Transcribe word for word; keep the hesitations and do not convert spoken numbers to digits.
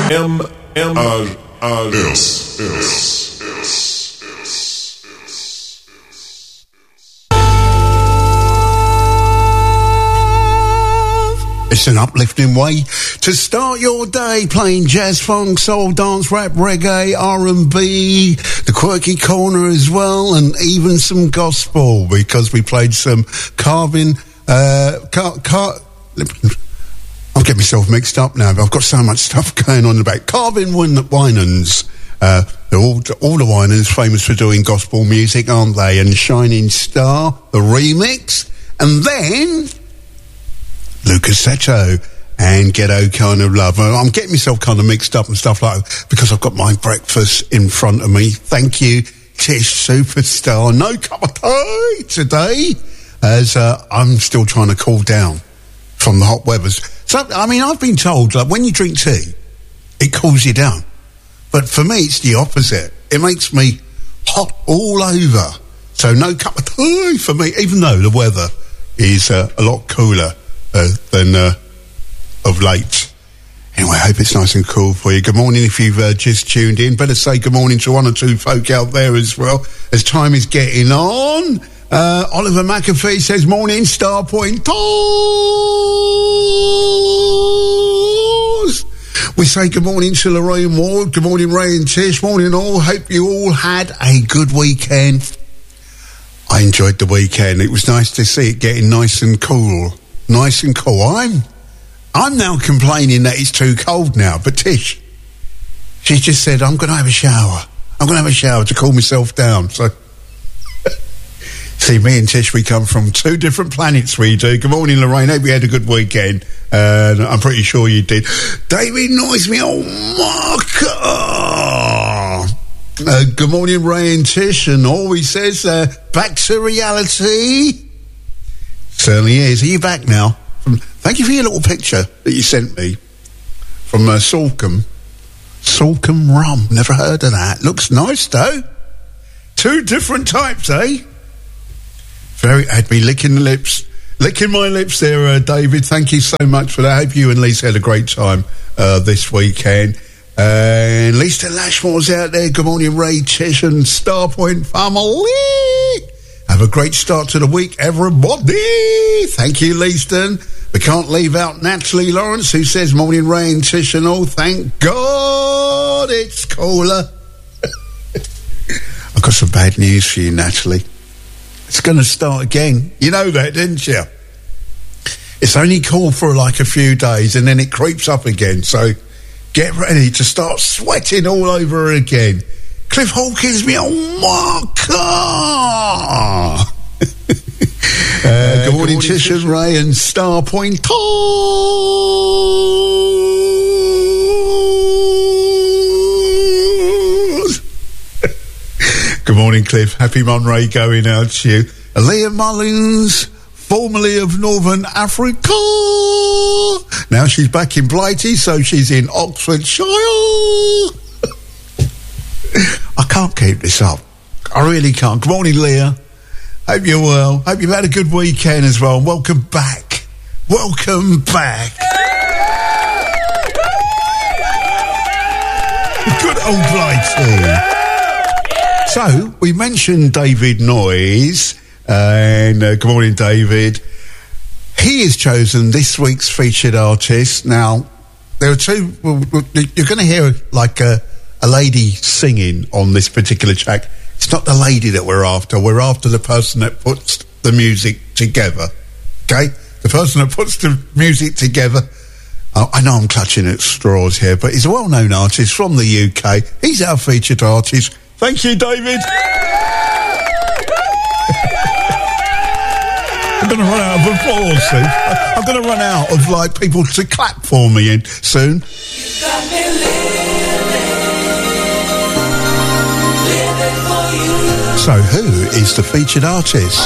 M M R R S S S. It's an uplifting way to start your day, playing jazz, funk, soul, dance, rap, reggae, R and B, the quirky corner as well, and even some gospel, because we played some carving, uh, car, car, I'll get myself mixed up now, but I've got so much stuff going on in the back. Carvin Winans, uh, they're all, all the Winans famous for doing gospel music, aren't they? And Shining Star, the remix, and then Lucas Seto and Ghetto Kind of Love. I'm getting myself kind of mixed up and stuff like that because I've got my breakfast in front of me. Thank you, Tish Superstar. No cup of tea today, as uh, I'm still trying to cool down from the hot weathers. So, I mean, I've been told, like, when you drink tea, it cools you down. But for me, it's the opposite. It makes me hot all over. So no cup of tea for me, even though the weather is uh, a lot cooler Uh, than uh, of late. Anyway, I hope it's nice and cool for you. Good morning if you've uh, just tuned in. Better say good morning to one or two folk out there as well, as time is getting on. Uh, Oliver McAfee says, morning, Star Point Tours. We say good morning to Lorraine Ward. Good morning, Ray and Tish. Morning all. Hope you all had a good weekend. I enjoyed the weekend. It was nice to see it getting nice and cool. Nice and cool. I'm, I'm now complaining that it's too cold now. But Tish, she just said, I'm going to have a shower. I'm going to have a shower to cool myself down. So, see, me and Tish, we come from two different planets, we do. Good morning, Lorraine. Hope you had a good weekend. Uh, I'm pretty sure you did. David annoys me. Oh, Mark. Uh, good morning, Ray and Tish. And all he says, uh, back to reality. Certainly is. Are you back now? From, thank you for your little picture that you sent me from uh, Salcombe. Salcombe rum. Never heard of that. Looks nice, though. Two different types, eh? Very. Had me licking the lips. Licking my lips there, uh, David. Thank you so much for that. I hope you and Lisa had a great time uh, this weekend. Uh, and Lisa Lashmore's out there. Good morning, Ray, Tish and Starpoint family. Have a great start to the week, everybody. Thank you, Leaston. We can't leave out Natalie Lawrence, who says, morning, Ray and Tish and all. Thank God it's cooler. I've got some bad news for you, Natalie. It's going to start again. You know that, didn't you? It's only cool for like a few days and then it creeps up again. So get ready to start sweating all over again. Cliff Hawkins, me on my car. uh, uh, good morning, Tish and Ray and Starpoint Tours. Good morning, Cliff. Happy Monday going out to you. Aaliyah Mullins, formerly of Northern Africa. Now she's back in Blighty, so she's in Oxfordshire. I can't keep this up. I really can't. Good morning, Leah. Hope you're well. Hope you've had a good weekend as well. Welcome back. Welcome back. Good old Blighty. So, we mentioned David Noyes. And uh, good morning, David. He has chosen this week's featured artist. Now, there are two... You're going to hear, like, a... a lady singing on this particular track. It's not the lady that we're after. We're after the person that puts the music together. Okay? The person that puts the music together. Oh, I know I'm clutching at straws here, but he's a well-known artist from the U K. He's our featured artist. Thank you, David. I'm going to run out of applause soon. I'm going to run out of, like, people to clap for me in soon. You got me living. So who is the featured artist?